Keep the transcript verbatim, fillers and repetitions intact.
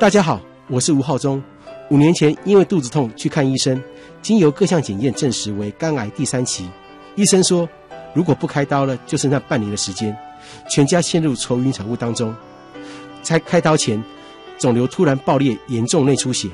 大家好，我是吴浩中。五年前因为肚子痛去看医生，经由各项检验证实为肝癌第三期。医生说，如果不开刀了，就剩下半年的时间，全家陷入愁云惨雾当中。在开刀前，肿瘤突然爆裂，严重内出血，